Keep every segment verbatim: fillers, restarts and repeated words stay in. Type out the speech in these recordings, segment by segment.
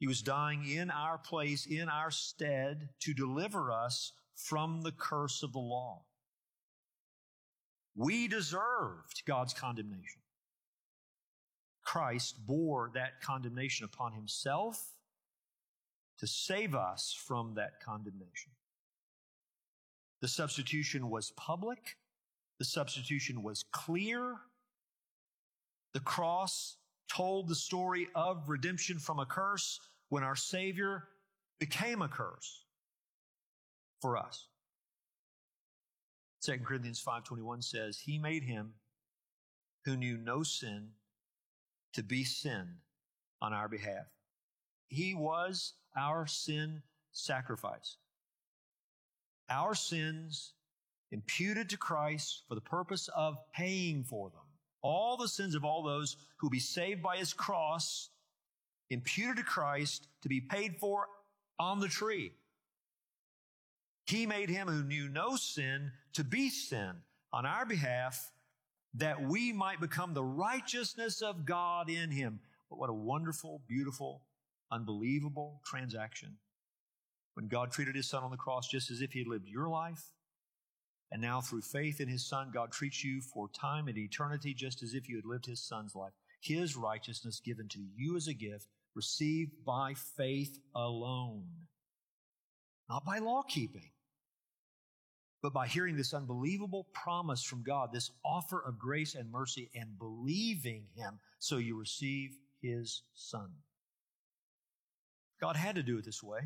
He was dying in our place, in our stead, to deliver us from the curse of the law. We deserved God's condemnation. Christ bore that condemnation upon himself to save us from that condemnation. The substitution was public. The substitution was clear. The cross told the story of redemption from a curse when our Savior became a curse for us. Second Corinthians five twenty-one says, He made him who knew no sin to be sin on our behalf. He was our sin sacrifice. Our sins imputed to Christ for the purpose of paying for them. All the sins of all those who will be saved by his cross, imputed to Christ to be paid for on the tree. He made him who knew no sin to be sin on our behalf, that we might become the righteousness of God in him. But what a wonderful, beautiful, unbelievable transaction. When God treated his Son on the cross just as if he had lived your life, and now through faith in his Son, God treats you for time and eternity just as if you had lived his Son's life. His righteousness given to you as a gift, received by faith alone. Not by law keeping, but by hearing this unbelievable promise from God, this offer of grace and mercy, and believing him, so you receive his Son. God had to do it this way,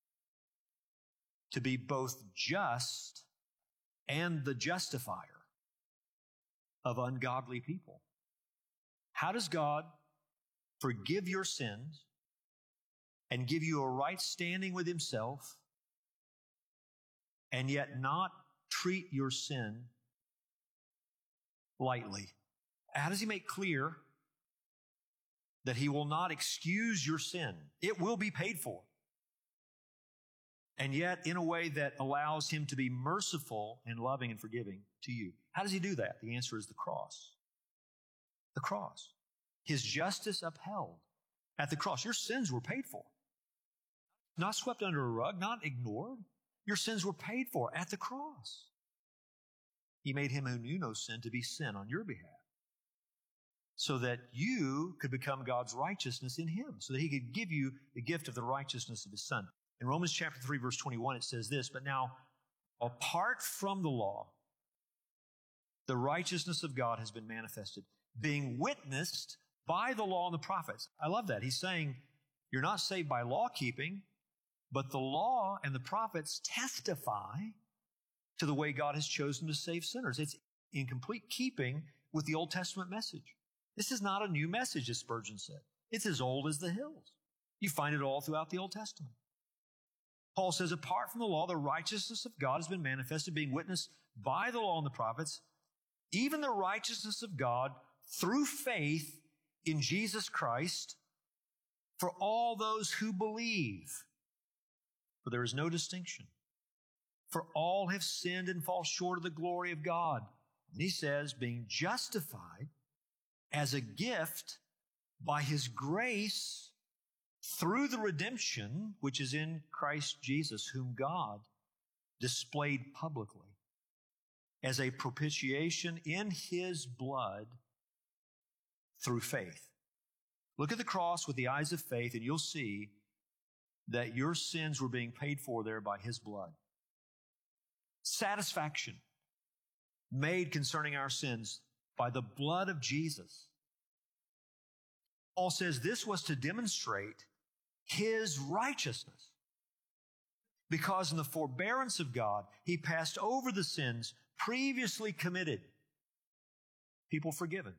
to be both just and the justifier of ungodly people. How does God forgive your sins and give you a right standing with himself, and yet not treat your sin lightly? How does he make clear that he will not excuse your sin? It will be paid for. And yet in a way that allows him to be merciful and loving and forgiving to you. How does he do that? The answer is the cross. The cross. His justice upheld at the cross. Your sins were paid for. Not swept under a rug, not ignored. Your sins were paid for at the cross. He made him who knew no sin to be sin on your behalf, so that you could become God's righteousness in him, so that he could give you the gift of the righteousness of his Son. In Romans chapter three, verse twenty-one, it says this, but now, apart from the law, the righteousness of God has been manifested, being witnessed by the law and the prophets. I love that. He's saying, you're not saved by law keeping, but the law and the prophets testify to the way God has chosen to save sinners. It's in complete keeping with the Old Testament message. This is not a new message, as Spurgeon said. It's as old as the hills. You find it all throughout the Old Testament. Paul says, apart from the law, the righteousness of God has been manifested, being witnessed by the law and the prophets, even the righteousness of God through faith in Jesus Christ for all those who believe. For there is no distinction. For all have sinned and fall short of the glory of God. And he says, being justified as a gift by his grace through the redemption which is in Christ Jesus, whom God displayed publicly as a propitiation in his blood through faith. Look at the cross with the eyes of faith, and you'll see that your sins were being paid for there by his blood. Satisfaction made concerning our sins by the blood of Jesus. Paul says this was to demonstrate his righteousness, because in the forbearance of God, he passed over the sins previously committed. People forgiven.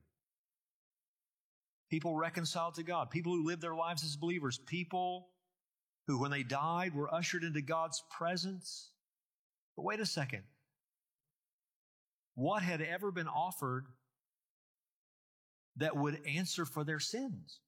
People reconciled to God. People who lived their lives as believers. People who, when they died, were ushered into God's presence. But wait a second. What had ever been offered that would answer for their sins?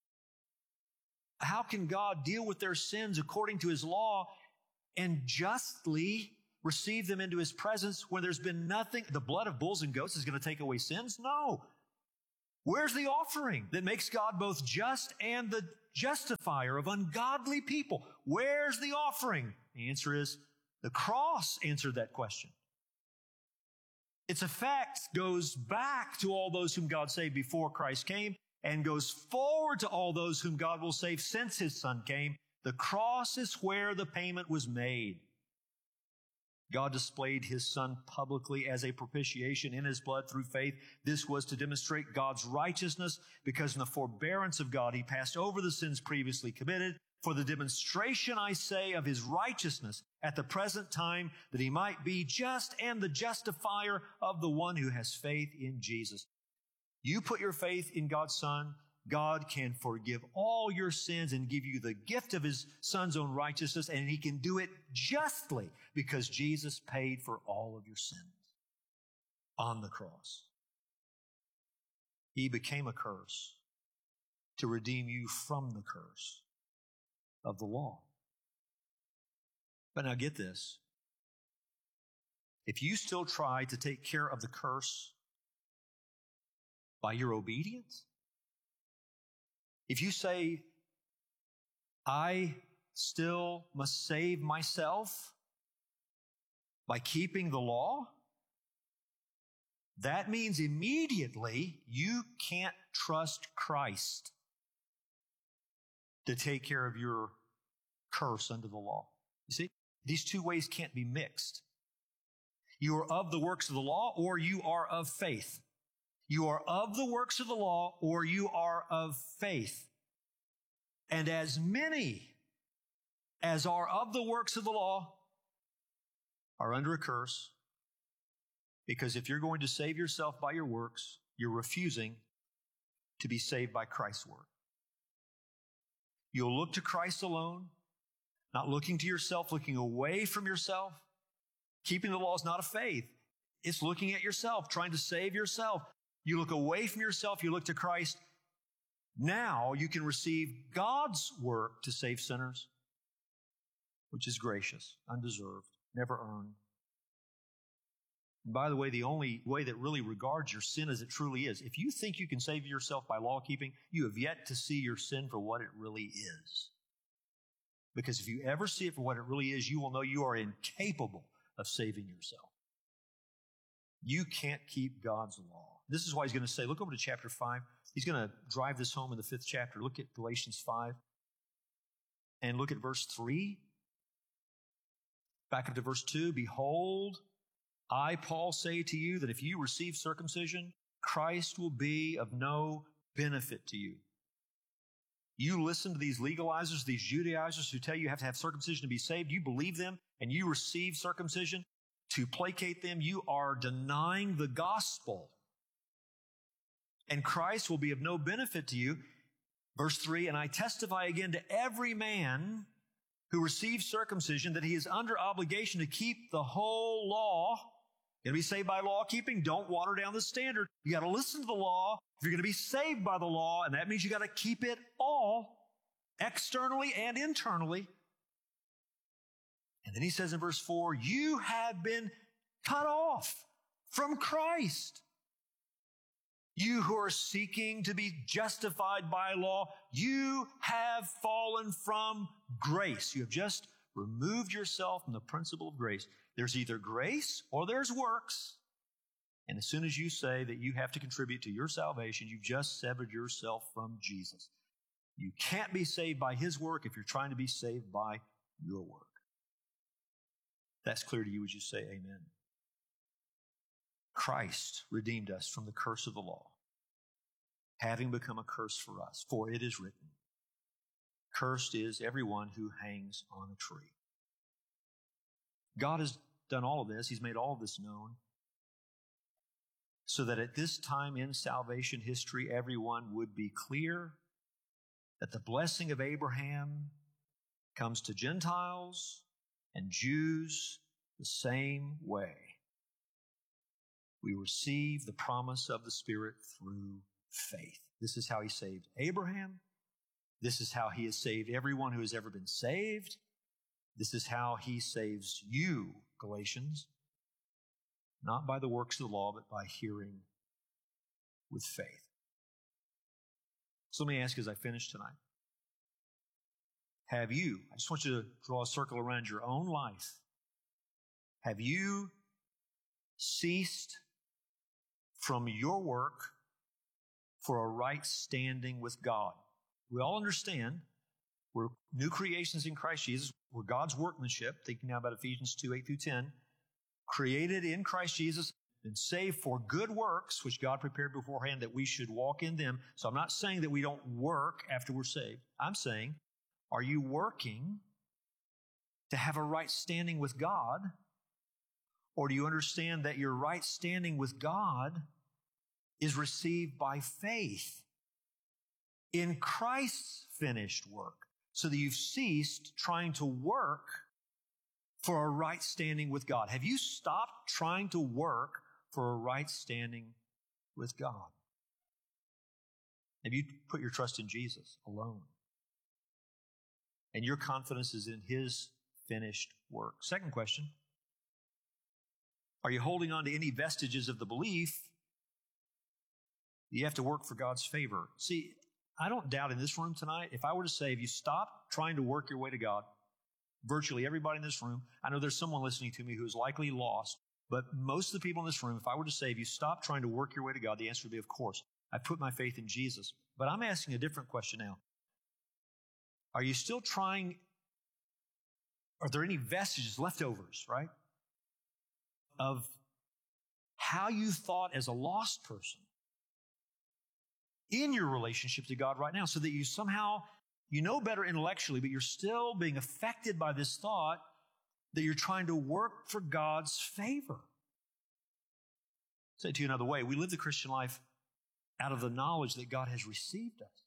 How can God deal with their sins according to his law and justly receive them into his presence when there's been nothing? The blood of bulls and goats is going to take away sins? No. Where's the offering that makes God both just and the justifier of ungodly people. Where's the offering? The answer is the cross answered that question. Its effect goes back to all those whom God saved before Christ came and goes forward to all those whom God will save since His Son came. The cross is where the payment was made. God displayed His Son publicly as a propitiation in His blood through faith. This was to demonstrate God's righteousness, because in the forbearance of God, He passed over the sins previously committed for the demonstration, I say, of His righteousness at the present time, that He might be just and the justifier of the one who has faith in Jesus. You put your faith in God's Son, God can forgive all your sins and give you the gift of His Son's own righteousness, and He can do it justly because Jesus paid for all of your sins on the cross. He became a curse to redeem you from the curse of the law. But now get this. If you still try to take care of the curse by your obedience, if you say, I still must save myself by keeping the law, that means immediately you can't trust Christ to take care of your curse under the law. You see, these two ways can't be mixed. You are of the works of the law, or you are of faith. You are of the works of the law, or you are of faith. And as many as are of the works of the law are under a curse, because if you're going to save yourself by your works, you're refusing to be saved by Christ's work. You'll look to Christ alone, not looking to yourself, looking away from yourself. Keeping the law is not a faith. It's looking at yourself, trying to save yourself. You look away from yourself, you look to Christ. Now you can receive God's work to save sinners, which is gracious, undeserved, never earned. And by the way, the only way that really regards your sin as it truly is, if you think you can save yourself by law keeping, you have yet to see your sin for what it really is. Because if you ever see it for what it really is, you will know you are incapable of saving yourself. You can't keep God's law. This is why he's going to say, look over to chapter five. He's going to drive this home in the fifth chapter. Look at Galatians five and look at verse three. Back up to verse two. Behold, I, Paul, say to you that if you receive circumcision, Christ will be of no benefit to you. You listen to these legalizers, these Judaizers who tell you you have to have circumcision to be saved. You believe them and you receive circumcision to placate them. You are denying the gospel. And Christ will be of no benefit to you. Verse three, and I testify again to every man who receives circumcision that he is under obligation to keep the whole law. You're going to be saved by law keeping? Don't water down the standard. You got to listen to the law if you're going to be saved by the law, and that means you got to keep it all, externally and internally. And then he says in verse four, you have been cut off from Christ. You who are seeking to be justified by law, you have fallen from grace. You have just removed yourself from the principle of grace. There's either grace or there's works. And as soon as you say that you have to contribute to your salvation, you've just severed yourself from Jesus. You can't be saved by His work if you're trying to be saved by your work. That's clear to you as you say amen. Christ redeemed us from the curse of the law, having become a curse for us. For it is written, cursed is everyone who hangs on a tree. God has done all of this. He's made all of this known so that at this time in salvation history, everyone would be clear that the blessing of Abraham comes to Gentiles and Jews the same way. We receive the promise of the Spirit through faith. This is how He saved Abraham. This is how He has saved everyone who has ever been saved. This is how He saves you, Galatians, not by the works of the law, but by hearing with faith. So let me ask you as I finish tonight, Have you, I just want you to draw a circle around your own life. Have you ceased from your work for a right standing with God? We all understand we're new creations in Christ Jesus. We're God's workmanship, thinking now about Ephesians two, eight through ten, created in Christ Jesus and saved for good works, which God prepared beforehand that we should walk in them. So I'm not saying that we don't work after we're saved. I'm saying, are you working to have a right standing with God? Or do you understand that your right standing with God is received by faith in Christ's finished work, so that you've ceased trying to work for a right standing with God? Have you stopped trying to work for a right standing with God? Have you put your trust in Jesus alone? And your confidence is in His finished work. Second question, are you holding on to any vestiges of the belief that you have to work for God's favor? See, I don't doubt in this room tonight, if I were to say, if you stop trying to work your way to God, virtually everybody in this room, I know there's someone listening to me who is likely lost, but most of the people in this room, if I were to say, if you stop trying to work your way to God, the answer would be, of course. I put my faith in Jesus. But I'm asking a different question now. Are you still trying, are there any vestiges, leftovers, right, of how you thought as a lost person in your relationship to God right now, so that you somehow, you know better intellectually, but you're still being affected by this thought that you're trying to work for God's favor? Say it to you another way. We live the Christian life out of the knowledge that God has received us.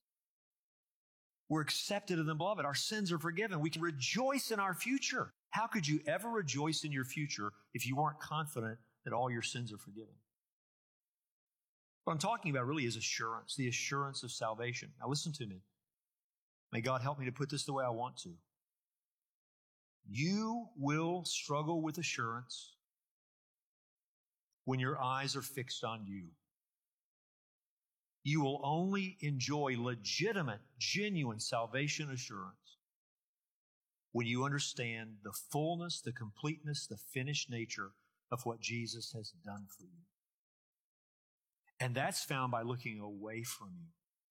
We're accepted in the beloved. Our sins are forgiven. We can rejoice in our future. How could you ever rejoice in your future if you weren't confident that all your sins are forgiven? What I'm talking about really is assurance, the assurance of salvation. Now listen to me. May God help me to put this the way I want to. You will struggle with assurance when your eyes are fixed on you. You will only enjoy legitimate, genuine salvation assurance when you understand the fullness, the completeness, the finished nature of what Jesus has done for you. And that's found by looking away from you.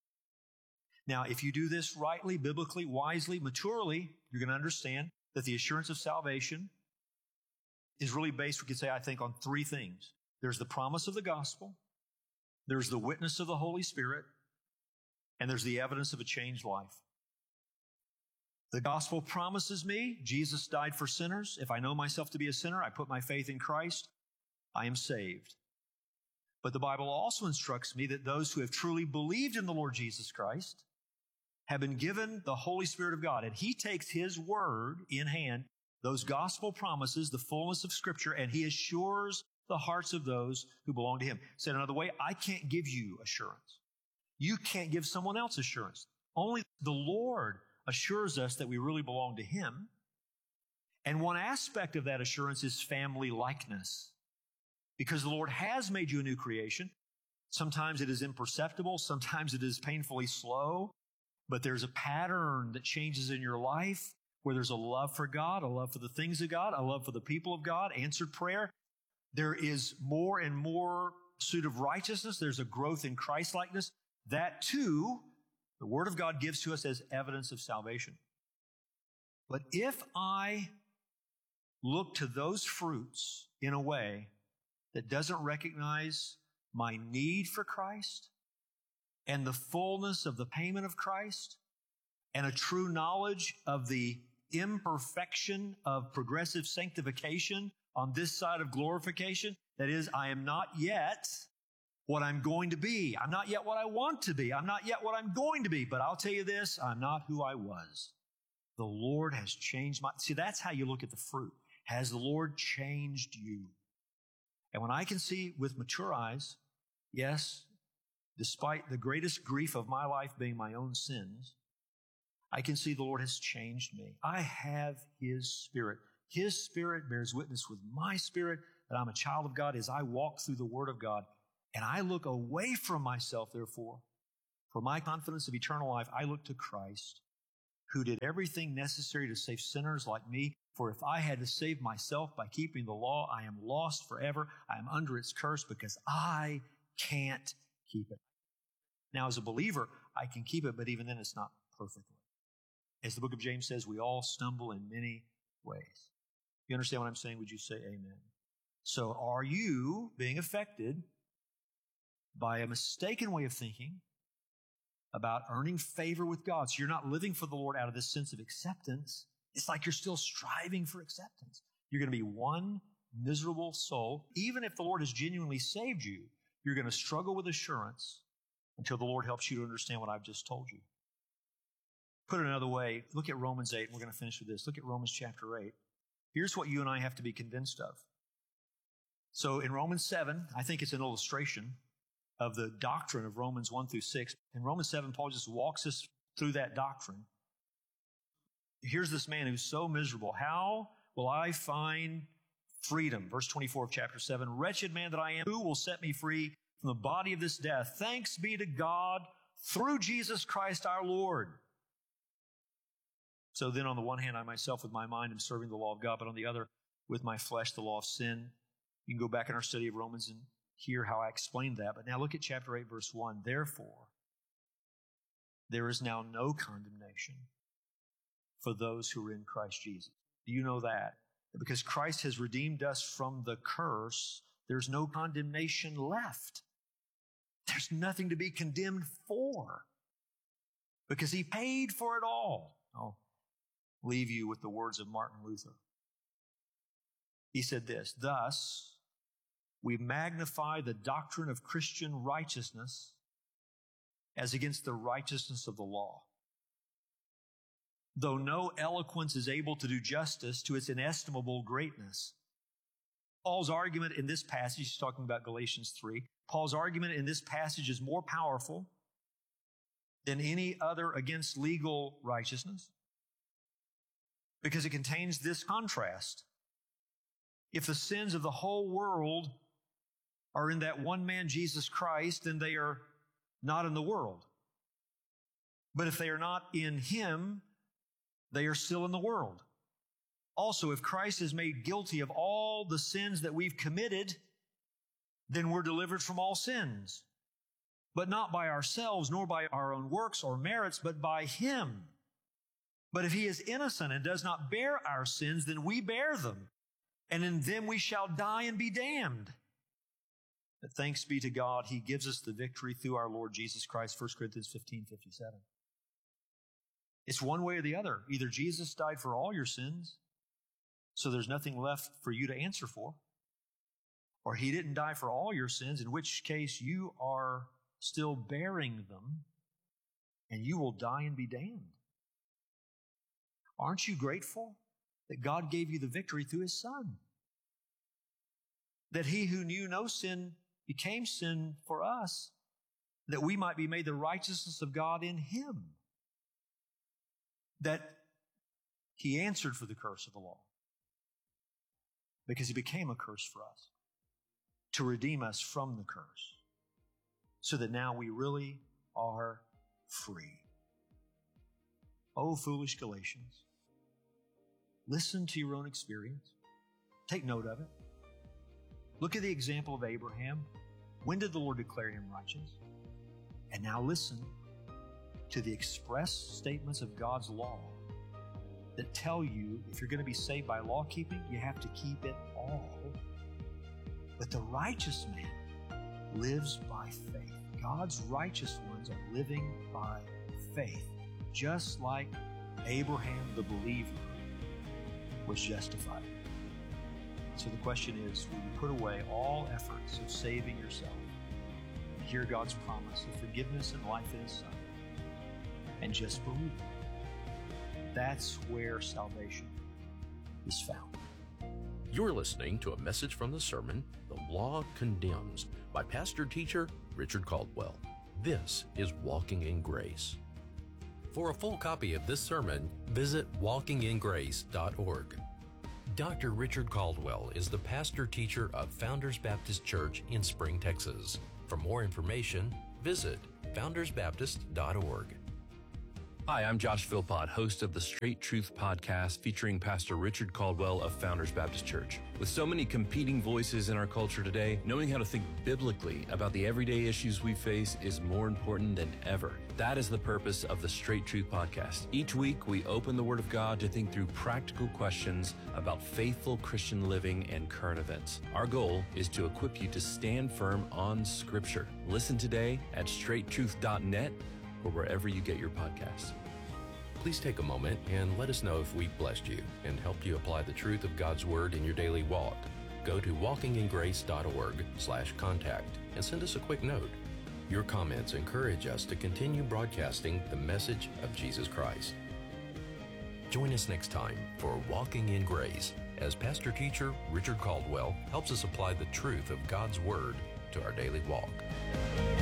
Now, if you do this rightly, biblically, wisely, maturely, you're going to understand that the assurance of salvation is really based, we could say, I think, on three things. There's the promise of the gospel, there's the witness of the Holy Spirit, and there's the evidence of a changed life. The gospel promises me Jesus died for sinners. If I know myself to be a sinner, I put my faith in Christ, I am saved. But the Bible also instructs me that those who have truly believed in the Lord Jesus Christ have been given the Holy Spirit of God. And He takes His word in hand, those gospel promises, the fullness of Scripture, and He assures the hearts of those who belong to Him. Said another way, I can't give you assurance. You can't give someone else assurance. Only the Lord assures us that we really belong to Him. And one aspect of that assurance is family likeness. Because the Lord has made you a new creation. Sometimes it is imperceptible. Sometimes it is painfully slow. But there's a pattern that changes in your life where there's a love for God, a love for the things of God, a love for the people of God, answered prayer. There is more and more pursuit of righteousness. There's a growth in Christ-likeness. That too, the Word of God gives to us as evidence of salvation. But if I look to those fruits in a way that doesn't recognize my need for Christ and the fullness of the payment of Christ and a true knowledge of the imperfection of progressive sanctification on this side of glorification, that is, I am not yet what I'm going to be. I'm not yet what I want to be. I'm not yet what I'm going to be. But I'll tell you this, I'm not who I was. The Lord has changed my... See, that's how you look at the fruit. Has the Lord changed you? And when I can see with mature eyes, yes, despite the greatest grief of my life being my own sins, I can see the Lord has changed me. I have His Spirit. His Spirit bears witness with my spirit that I'm a child of God as I walk through the Word of God. And I look away from myself, therefore. For my confidence of eternal life, I look to Christ. who did everything necessary to save sinners like me. For if I had to save myself by keeping the law, I am lost forever. I am under its curse because I can't keep it. Now, as a believer, I can keep it, but even then it's not perfectly. As the book of James says, we all stumble in many ways. You understand what I'm saying? Would you say amen? So are you being affected by a mistaken way of thinking about earning favor with God? So you're not living for the Lord out of this sense of acceptance. It's like you're still striving for acceptance. You're going to be one miserable soul. Even if the Lord has genuinely saved you, you're going to struggle with assurance until the Lord helps you to understand what I've just told you. Put it another way, look at Romans eight. We're going to finish with this. Look at Romans chapter eight. Here's what you and I have to be convinced of. So in Romans seven, I think it's an illustration of the doctrine of Romans one through six. In Romans seven, Paul just walks us through that doctrine. Here's this man who's so miserable. How will I find freedom? Verse twenty-four of chapter seven, wretched man that I am, who will set me free from the body of this death? Thanks be to God through Jesus Christ our Lord. So then on the one hand, I myself with my mind am serving the law of God, but on the other, with my flesh, the law of sin. You can go back in our study of Romans and hear how I explained that. But now look at chapter eight, verse one. Therefore, there is now no condemnation for those who are in Christ Jesus. Do you know that? Because Christ has redeemed us from the curse, there's no condemnation left. There's nothing to be condemned for because He paid for it all. I'll leave you with the words of Martin Luther. He said this, thus, we magnify the doctrine of Christian righteousness as against the righteousness of the law. Though no eloquence is able to do justice to its inestimable greatness. Paul's argument in this passage, he's talking about Galatians three, Paul's argument in this passage is more powerful than any other against legal righteousness because it contains this contrast. If the sins of the whole world are in that one man, Jesus Christ, then they are not in the world. But if they are not in Him, they are still in the world. Also, if Christ is made guilty of all the sins that we've committed, then we're delivered from all sins. But not by ourselves, nor by our own works or merits, but by Him. But if He is innocent and does not bear our sins, then we bear them. And in them we shall die and be damned. But thanks be to God, He gives us the victory through our Lord Jesus Christ, First Corinthians fifteen fifty-seven. It's one way or the other. Either Jesus died for all your sins, so there's nothing left for you to answer for, or He didn't die for all your sins, in which case you are still bearing them, and you will die and be damned. Aren't you grateful that God gave you the victory through His Son? That He who knew no sin became sin for us, that we might be made the righteousness of God in Him. That He answered for the curse of the law because He became a curse for us to redeem us from the curse so that now we really are free. Oh, foolish Galatians, listen to your own experience. Take note of it. Look at the example of Abraham. When did the Lord declare him righteous? And now listen to the express statements of God's law that tell you if you're going to be saved by law keeping, you have to keep it all. But the righteous man lives by faith. God's righteous ones are living by faith, just like Abraham the believer was justified. So the question is, will you put away all efforts of saving yourself and hear God's promise of forgiveness and life in His Son and just believe it? That's where salvation is found. You're listening to a message from the sermon, The Law Condemns, by pastor-teacher Richard Caldwell. This is Walking in Grace. For a full copy of this sermon, visit walking in grace dot org. Doctor Richard Caldwell is the pastor-teacher of Founders Baptist Church in Spring, Texas. For more information, visit founders baptist dot org. Hi, I'm Josh Philpott, host of the Straight Truth podcast featuring Pastor Richard Caldwell of Founders Baptist Church. With so many competing voices in our culture today, knowing how to think biblically about the everyday issues we face is more important than ever. That is the purpose of the Straight Truth podcast. Each week, we open the Word of God to think through practical questions about faithful Christian living and current events. Our goal is to equip you to stand firm on Scripture. Listen today at straight truth dot net or wherever you get your podcasts. Please take a moment and let us know if we've blessed you and helped you apply the truth of God's Word in your daily walk. Go to walking in grace dot org slash contact and send us a quick note. Your comments encourage us to continue broadcasting the message of Jesus Christ. Join us next time for Walking in Grace as Pastor Teacher Richard Caldwell helps us apply the truth of God's Word to our daily walk.